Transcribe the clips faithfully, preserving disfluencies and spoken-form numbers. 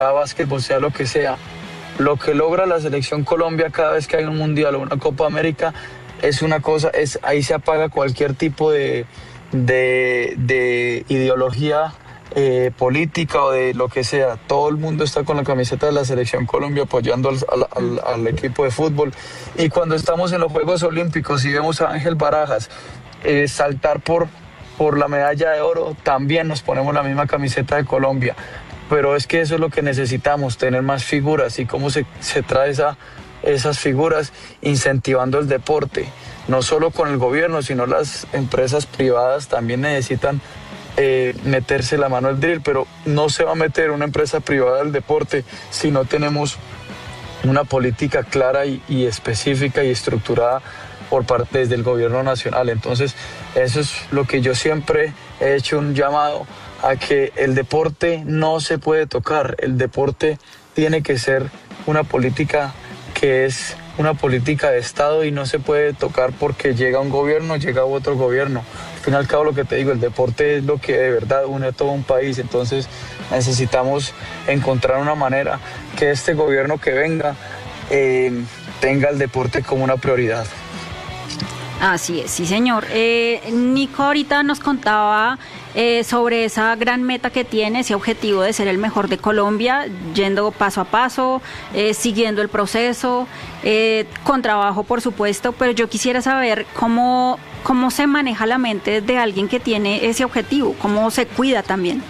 básquetbol, sea lo que sea. Lo que logra la selección Colombia cada vez que hay un mundial o una Copa América es una cosa, es ahí se apaga cualquier tipo de, de, de ideología eh, política o de lo que sea. Todo el mundo está con la camiseta de la selección Colombia apoyando al, al, al, al equipo de fútbol. Y cuando estamos en los Juegos Olímpicos y vemos a Ángel Barajas eh, saltar por, por la medalla de oro, también nos ponemos la misma camiseta de Colombia. Pero es que eso es lo que necesitamos, tener más figuras. Y cómo se, se trae esa, esas figuras incentivando el deporte. No solo con el gobierno, sino las empresas privadas también necesitan eh, meterse la mano al drill. Pero no se va a meter una empresa privada del deporte si no tenemos una política clara y, y específica y estructurada por parte desde el gobierno nacional. Entonces, eso es lo que yo siempre he hecho un llamado a que el deporte no se puede tocar. El deporte tiene que ser una política que es una política de Estado y no se puede tocar porque llega un gobierno, llega otro gobierno. Al fin y al cabo, lo que te digo, el deporte es lo que de verdad une a todo un país. Entonces necesitamos encontrar una manera que este gobierno que venga eh, tenga el deporte como una prioridad. Así es, sí señor. Eh, Nico ahorita nos contaba eh, sobre esa gran meta que tiene, ese objetivo de ser el mejor de Colombia, yendo paso a paso, eh, siguiendo el proceso, eh, con trabajo por supuesto, pero yo quisiera saber cómo, cómo se maneja la mente de alguien que tiene ese objetivo, cómo se cuida también.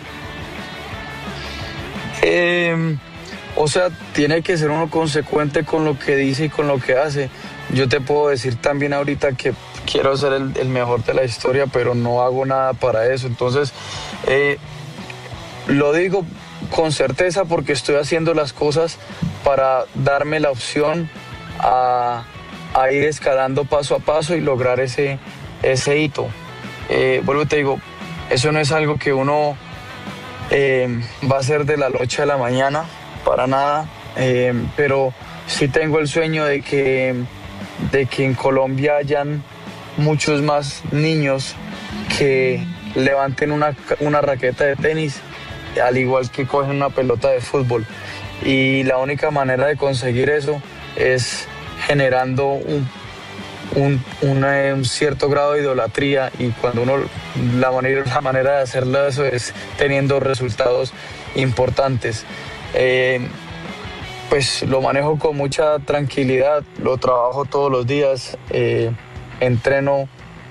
Eh, o sea, tiene que ser uno consecuente con lo que dice y con lo que hace. Yo te puedo decir también ahorita que quiero ser el, el mejor de la historia, pero no hago nada para eso. Entonces, eh, lo digo con certeza porque estoy haciendo las cosas para darme la opción a, a ir escalando paso a paso y lograr ese, ese hito. Eh, vuelvo y te digo, eso no es algo que uno eh, va a hacer de la noche a la mañana, para nada, eh, pero sí tengo el sueño de que de que en Colombia hayan muchos más niños que levanten una, una raqueta de tenis, al igual que cogen una pelota de fútbol. Y la única manera de conseguir eso es generando un, un, una, un cierto grado de idolatría, y cuando uno, la manera, la manera de hacerlo eso es teniendo resultados importantes. Eh, Pues lo manejo con mucha tranquilidad, lo trabajo todos los días, eh, entreno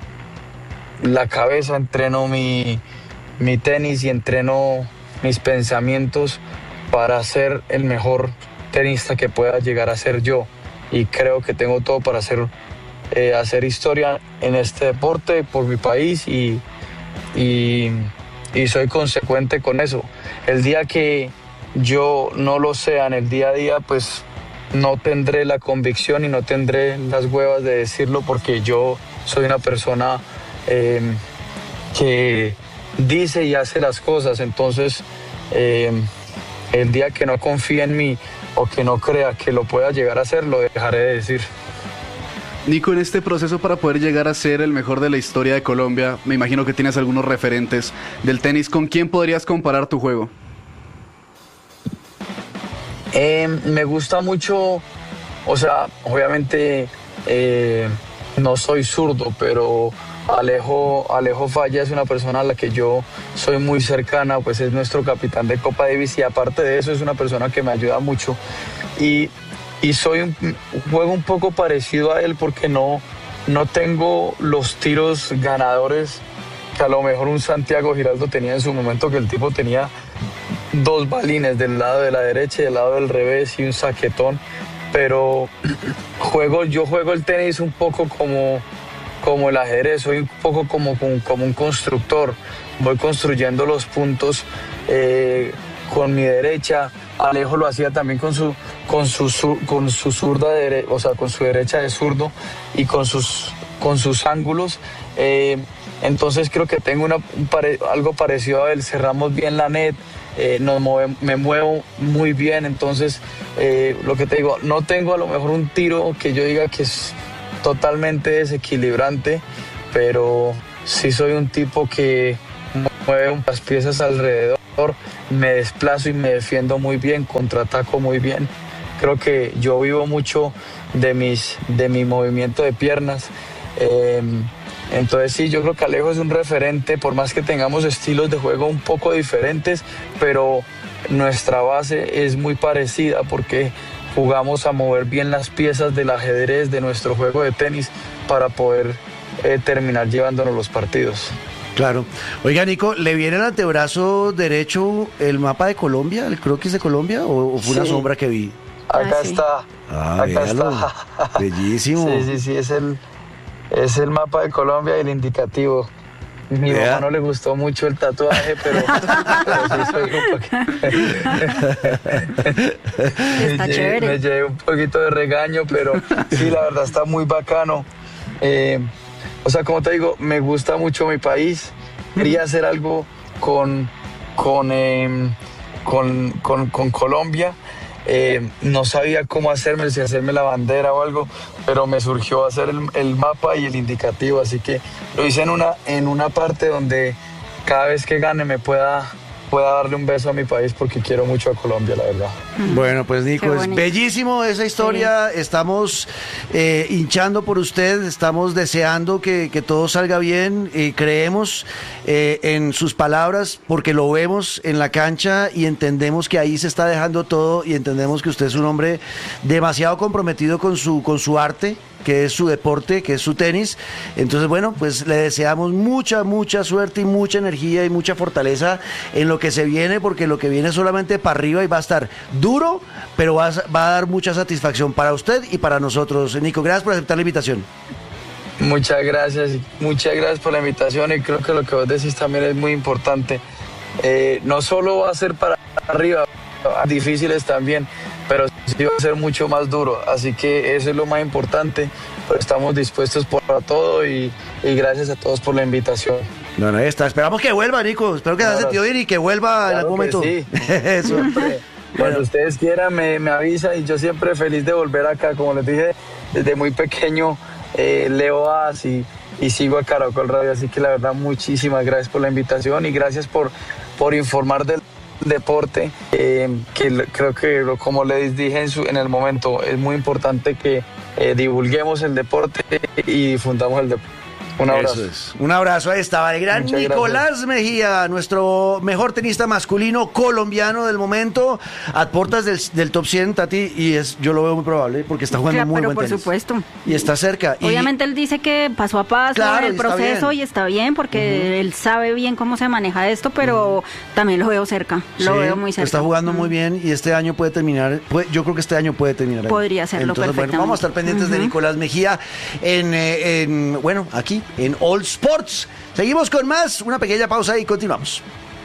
la cabeza, entreno mi, mi tenis y entreno mis pensamientos para ser el mejor tenista que pueda llegar a ser yo. Y creo que tengo todo para hacer, eh, hacer historia en este deporte por mi país y, y, y soy consecuente con eso. El día que yo no lo sea en el día a día, pues no tendré la convicción y no tendré las huevas de decirlo, porque yo soy una persona eh, que dice y hace las cosas. Entonces, eh, el día que no confíe en mí o que no crea que lo pueda llegar a hacer, lo dejaré de decir. Nico, en este proceso para poder llegar a ser el mejor de la historia de Colombia, me imagino que tienes algunos referentes del tenis. ¿Con quién podrías comparar tu juego? Eh, me gusta mucho, o sea, obviamente eh, no soy zurdo, pero Alejo, Alejo Falla es una persona a la que yo soy muy cercana, pues es nuestro capitán de Copa Davis, y aparte de eso es una persona que me ayuda mucho. Y, y soy un, juego un poco parecido a él porque no, no tengo los tiros ganadores que a lo mejor un Santiago Giraldo tenía en su momento, que el tipo tenía dos balines del lado de la derecha y del lado del revés y un saquetón, pero juego, yo juego el tenis un poco como, como el ajedrez, soy un poco como, como, como un constructor, voy construyendo los puntos eh, con mi derecha. Alejo lo hacía también con su, con su, con su zurda, de, o sea, con su derecha de zurdo y con sus, con sus ángulos. Eh, entonces creo que tengo una, un pare, algo parecido a él, cerramos bien la net. Eh, nos mueve, me muevo muy bien, entonces eh, lo que te digo, no tengo a lo mejor un tiro que yo diga que es totalmente desequilibrante, pero sí soy un tipo que mueve las piezas alrededor me desplazo y me defiendo muy bien, contraataco muy bien. Creo que yo vivo mucho de, mis, de mi movimiento de piernas. Eh, entonces sí, yo creo que Alejo es un referente, por más que tengamos estilos de juego un poco diferentes, pero nuestra base es muy parecida porque jugamos a mover bien las piezas del ajedrez de nuestro juego de tenis para poder eh, terminar llevándonos los partidos. Claro. Oiga, Nico, ¿le viene al antebrazo derecho el mapa de Colombia, el croquis de Colombia, o, o fue una sí. sombra que vi? Acá ah, sí. está. Ah, acá véalo. está. Bellísimo. Sí, sí, sí, es el, es el mapa de Colombia y el indicativo. Mi Vea. mamá no le gustó mucho el tatuaje, pero, pero sí soy un poquito... Está me, chévere. llevé, me llevé un poquito de regaño, pero sí, la verdad está muy bacano. Eh, o sea, como te digo, me gusta mucho mi país. Quería hacer algo con, con, eh, con, con, con Colombia. Eh, no sabía cómo hacerme, si hacerme la bandera o algo, pero me surgió hacer el, el mapa y el indicativo, así que lo hice en una, en una parte donde cada vez que gane me pueda, pueda darle un beso a mi país, porque quiero mucho a Colombia, la verdad. Bueno, pues Nico, Qué es bonito. bellísimo esa historia, sí. Estamos eh, hinchando por usted, estamos deseando que, que todo salga bien, y creemos eh, en sus palabras porque lo vemos en la cancha y entendemos que ahí se está dejando todo y entendemos que usted es un hombre demasiado comprometido con su, con su arte, que es su deporte, que es su tenis. Entonces, bueno, pues le deseamos mucha, mucha suerte y mucha energía y mucha fortaleza en lo que se viene, porque lo que viene es solamente para arriba y va a estar duro, pero va a, va a dar mucha satisfacción para usted y para nosotros. Nico, gracias por aceptar la invitación. Muchas gracias, muchas gracias por la invitación, y creo que lo que vos decís también es muy importante. Eh, no solo va a ser para arriba, difíciles también, pero sí va a ser mucho más duro, así que eso es lo más importante, pero estamos dispuestos para todo y, y gracias a todos por la invitación. No, no, está. Esperamos que vuelva, Nico, espero que se haya Claro. sentido bien y que vuelva Claro en algún momento. que sí. Eso. Siempre, cuando Bueno. ustedes quieran me, me avisa, y yo siempre feliz de volver acá. Como les dije, desde muy pequeño eh, leo As y, y sigo a Caracol Radio, así que la verdad muchísimas gracias por la invitación y gracias por, por informar del deporte, eh, que lo- creo que lo- como les dije en, su, en el momento, es muy importante que eh, divulguemos el deporte y difundamos el deporte. Un abrazo. Eso es. Un abrazo, ahí estaba el gran Muchas Nicolás gracias. Mejía, nuestro mejor tenista masculino colombiano del momento, a puertas del, del top cien, Tati, y es, yo lo veo muy probable porque está jugando Claro, muy pero buen por tenis. supuesto. Y está cerca. Y- Obviamente él dice que paso a paso Claro, en el y está proceso bien. y está bien porque él sabe bien cómo se maneja esto, pero también lo veo cerca, lo Sí, veo muy cerca. está jugando Mm. muy bien y este año puede terminar, puede- yo creo que este año puede terminar ahí. Podría serlo Entonces, bueno, perfectamente. vamos a estar pendientes de Ujú. Nicolás Mejía en, eh, en, bueno, aquí en All Sports. Seguimos con más, una pequeña pausa y continuamos.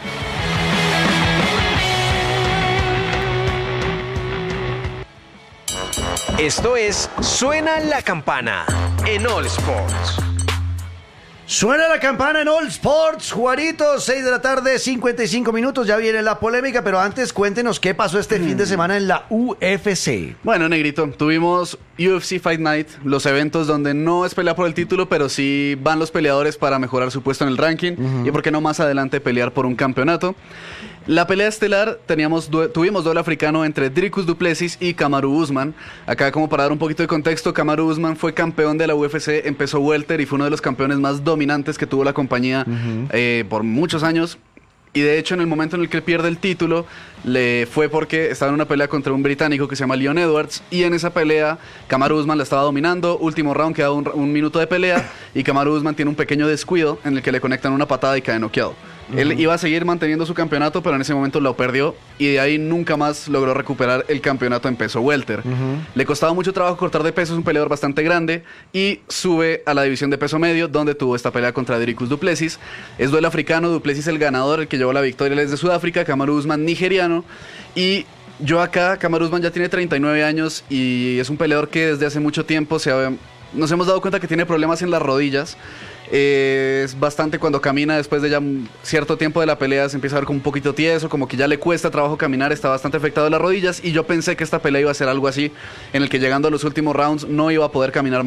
Esto es Suena la Campana en All Sports. Suena la campana en All Sports, Juanito, seis de la tarde, cincuenta y cinco minutos, ya viene la polémica, pero antes cuéntenos qué pasó este fin de semana en la U F C. Bueno, Negrito, tuvimos U F C Fight Night, los eventos donde no es pelea por el título, pero sí van los peleadores para mejorar su puesto en el ranking y por qué no más adelante pelear por un campeonato. La pelea estelar, teníamos due- tuvimos duelo africano entre Dricus du Plessis y Kamaru Usman. Acá, como para dar un poquito de contexto, Kamaru Usman fue campeón de la U F C, empezó welter y fue uno de los campeones más dominantes que tuvo la compañía eh, por muchos años. Y de hecho, en el momento en el que él pierde el título, le fue porque estaba en una pelea contra un británico que se llama Leon Edwards. Y en esa pelea, Kamaru Usman la estaba dominando. Último round, quedaba un, un minuto de pelea. Y Kamaru Usman tiene un pequeño descuido en el que le conectan una patada y cae noqueado. Él iba a seguir manteniendo su campeonato, pero en ese momento lo perdió. Y de ahí nunca más logró recuperar el campeonato en peso welter. Le costaba mucho trabajo cortar de peso, es un peleador bastante grande. Y sube a la división de peso medio, donde tuvo esta pelea contra Dricus du Plessis. Es duelo africano, du Plessis el ganador, el que llevó la victoria, él es de Sudáfrica, Kamaru Usman nigeriano. Y yo acá, Kamaru Usman ya tiene treinta y nueve años y es un peleador que desde hace mucho tiempo se ha- nos hemos dado cuenta que tiene problemas en las rodillas. Eh, es bastante cuando camina, después de ya un cierto tiempo de la pelea se empieza a ver como un poquito tieso, como que ya le cuesta trabajo caminar, está bastante afectado de las rodillas y yo pensé que esta pelea iba a ser algo así, en el que llegando a los últimos rounds no iba a poder caminar más,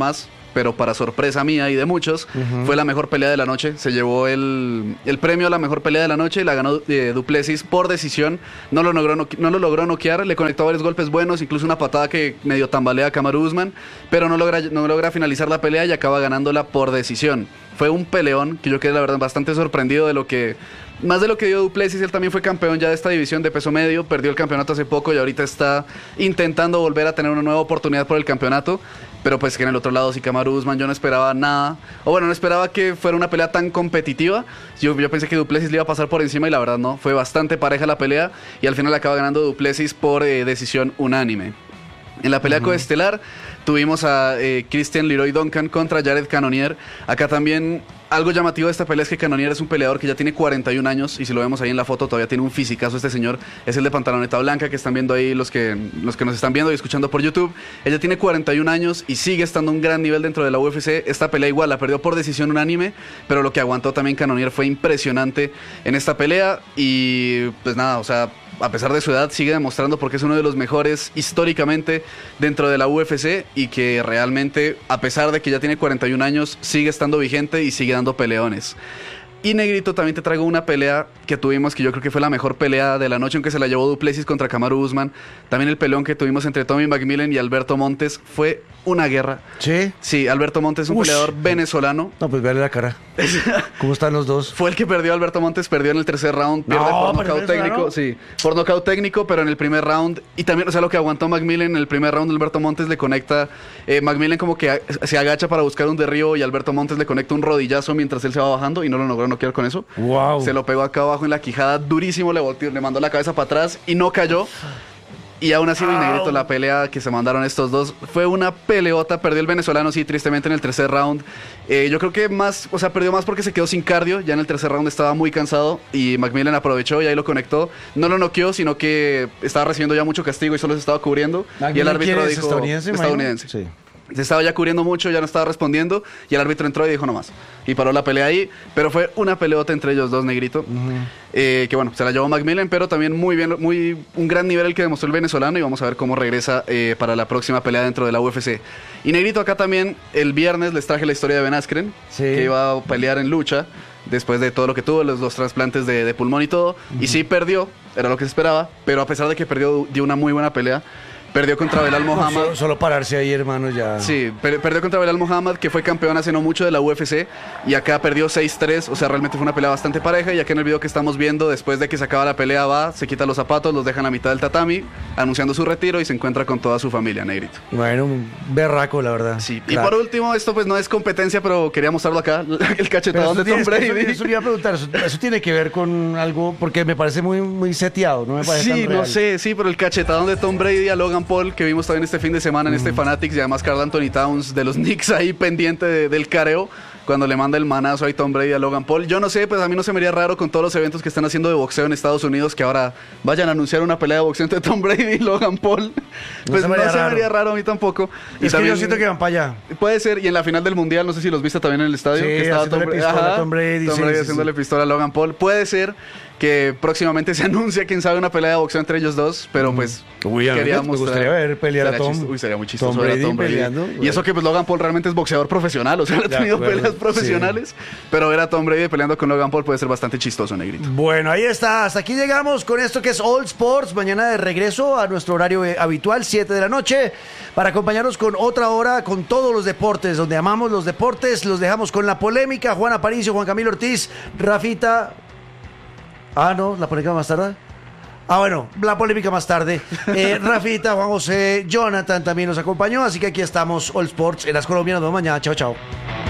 pero para sorpresa mía y de muchos, uh-huh. fue la mejor pelea de la noche. Se llevó el, el premio a la mejor pelea de la noche y la ganó eh, Du Plessis por decisión. No lo logró, no, no lo logró noquear, le conectó varios golpes buenos, incluso una patada que medio tambalea a Kamaru Usman, pero no logra, no logra finalizar la pelea y acaba ganándola por decisión. Fue un peleón que yo quedé la verdad bastante sorprendido de lo que... Más de lo que dio Du Plessis. Él también fue campeón ya de esta división de peso medio, perdió el campeonato hace poco y ahorita está intentando volver a tener una nueva oportunidad por el campeonato, pero pues que en el otro lado sí Kamaru Usman yo no esperaba nada, o bueno, no esperaba que fuera una pelea tan competitiva. Yo, yo pensé que Du Plessis le iba a pasar por encima y la verdad no, fue bastante pareja la pelea y al final acaba ganando Du Plessis por eh, decisión unánime. En la pelea uh-huh. coestelar tuvimos a eh, Christian Leroy Duncan contra Jared Cannonier. Acá también algo llamativo de esta pelea es que Cannonier es un peleador que ya tiene cuarenta y un años y si lo vemos ahí en la foto todavía tiene un fisicazo este señor. Es el de pantaloneta blanca que están viendo ahí los que, los que nos están viendo y escuchando por YouTube. Ella tiene cuarenta y un años y sigue estando a un gran nivel dentro de la U F C. Esta pelea igual la perdió por decisión unánime, pero lo que aguantó también Cannonier fue impresionante en esta pelea y pues nada, o sea... a pesar de su edad, sigue demostrando porque es uno de los mejores históricamente dentro de la U F C y que realmente, a pesar de que ya tiene cuarenta y un años, sigue estando vigente y sigue dando peleones. Y Negrito, también te traigo una pelea que tuvimos que yo creo que fue la mejor pelea de la noche, aunque se la llevó Du Plessis contra Kamaru Usman. También el peleón que tuvimos entre Tommy McMillan y Alberto Montes fue una guerra. ¿Sí? Sí, Alberto Montes es un Ush. peleador venezolano. No, pues véale la cara. ¿Cómo están los dos? Fue el que perdió, Alberto Montes perdió en el tercer round, pierde no, por nocaut técnico, sí, por nocaut técnico, pero en el primer round, y también, o sea, lo que aguantó McMillan en el primer round, Alberto Montes le conecta, eh, McMillan como que a, se agacha para buscar un derribo y Alberto Montes le conecta un rodillazo mientras él se va bajando y no lo logró noquear con eso. Wow. Se lo pegó acá abajo en la quijada, durísimo, le volteó, le mandó la cabeza para atrás y no cayó. Y aún así, mi Negrito, la pelea que se mandaron estos dos fue una peleota. Perdió el venezolano, sí, tristemente en el tercer round. Eh, yo creo que más, o sea, perdió más porque se quedó sin cardio. Ya en el tercer round estaba muy cansado y McMillan aprovechó y ahí lo conectó. No lo noqueó, sino que estaba recibiendo ya mucho castigo y solo se estaba cubriendo. Y el árbitro dijo... ¿Estadounidense? Estadounidense. Sí. Se estaba ya cubriendo mucho, ya no estaba respondiendo y el árbitro entró y dijo nomás. Y paró la pelea ahí, pero fue una peleota entre ellos dos, Negrito. Uh-huh. eh, que bueno, se la llevó McMillan, pero también muy bien, muy un gran nivel el que demostró el venezolano y vamos a ver cómo regresa eh, para la próxima pelea dentro de la U F C. Y Negrito, acá también el viernes les traje la historia de Ben Askren, sí. que iba a pelear en lucha después de todo lo que tuvo, los dos trasplantes de, de pulmón y todo. Uh-huh. Y sí perdió, era lo que se esperaba, pero a pesar de que perdió, dio una muy buena pelea. Perdió contra Belal Muhammad. No, solo, solo pararse ahí, hermano, ya. Sí, per perdió contra Belal Muhammad, que fue campeón hace no mucho de la U F C. Y acá perdió seis tres, o sea, realmente fue una pelea bastante pareja. Y acá en el video que estamos viendo, después de que se acaba la pelea, va, se quita los zapatos, los deja en la mitad del tatami, anunciando su retiro y se encuentra con toda su familia, Negrito. Bueno, un berraco, la verdad. Sí, claro. Y por último, esto pues no es competencia, pero quería mostrarlo acá, el cachetadón de Tom Brady. Eso, eso le iba a preguntar, eso, eso tiene que ver con algo, porque me parece muy, muy seteado, no me parece Sí, tan real. no sé, sí, pero el cachetadón de Tom Brady a Logan Paul, que vimos también este fin de semana en mm. este Fanatics, y además Karl Anthony Towns de los Knicks ahí pendiente de, del careo cuando le manda el manazo a Tom Brady a Logan Paul. Yo no sé, pues a mí no se me haría raro con todos los eventos que están haciendo de boxeo en Estados Unidos que ahora vayan a anunciar una pelea de boxeo entre Tom Brady y Logan Paul. Pues no se me, no se me haría raro a mí tampoco. Y es también, que yo siento que van para allá. Puede ser, y en la final del Mundial, no sé si los viste también en el estadio. Sí, que estaba haciéndole Tom, pistola Ajá, a Tom Brady. Tom sí, Brady sí, haciéndole sí. pistola a Logan Paul. Puede ser que próximamente se anuncia, quién sabe, una pelea de boxeo entre ellos dos, pero pues uy, quería me mostrar. gustaría ver pelear a Tom. Chist uy, sería muy chistoso Tom ver Brady a Tom Brady. Peleando, y eso que pues Logan Paul realmente es boxeador profesional, o sea, ha tenido peleas profesionales, sí. pero ver a Tom Brady peleando con Logan Paul puede ser bastante chistoso, Negrito. Bueno, ahí está, hasta aquí llegamos con esto que es All Sports, mañana de regreso a nuestro horario habitual, siete de la noche, para acompañarnos con otra hora, con todos los deportes, donde amamos los deportes, los dejamos con la polémica, Juan Aparicio, Juan Camilo Ortiz, Rafita... Ah, no, la polémica más tarde. Ah, bueno, la polémica más tarde. Eh, Rafita, Juan José, Jonathan también nos acompañó, así que aquí estamos, All Sports, en las colombianas. Nos vemos mañana. Chao, chao.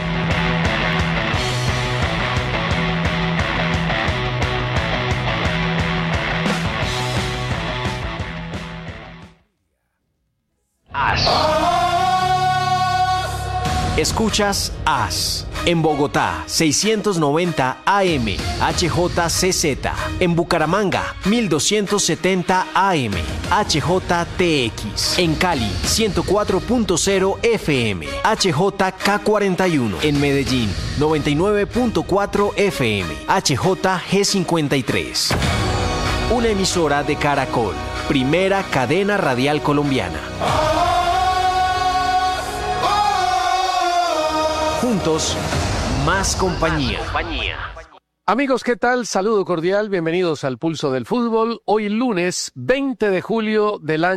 Escuchas As. En Bogotá, seiscientos noventa A M, H J C Z. En Bucaramanga, mil doscientos setenta A M, H J T X. En Cali, ciento cuatro punto cero F M, H J K cuarenta y uno. En Medellín, noventa y nueve punto cuatro F M, H J G cincuenta y tres. Una emisora de Caracol, primera cadena radial colombiana. juntos, más compañía. Amigos, ¿qué tal? Saludo cordial, bienvenidos al Pulso del Fútbol. Hoy lunes veinte de julio del año